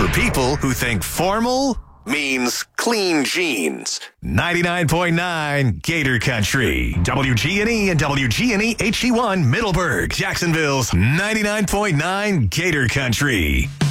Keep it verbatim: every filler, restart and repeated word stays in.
for people who think formal means clean jeans. ninety-nine point nine Gator Country. W G N E and W G N E H D one Middleburg, Jacksonville's ninety-nine point nine Gator Country.